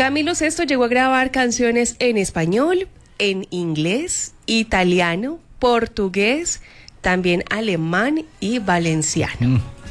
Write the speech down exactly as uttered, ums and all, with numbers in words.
Camilo Sesto llegó a grabar canciones en español, en inglés, italiano, portugués, también alemán y valenciano. Mm.